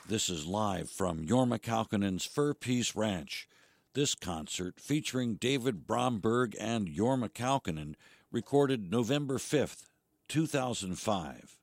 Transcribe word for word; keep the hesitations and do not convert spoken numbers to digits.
This is live from Jorma Kaukonen's Fur Peace Ranch. This concert, featuring David Bromberg and Jorma Kaukonen, recorded November fifth, two thousand five.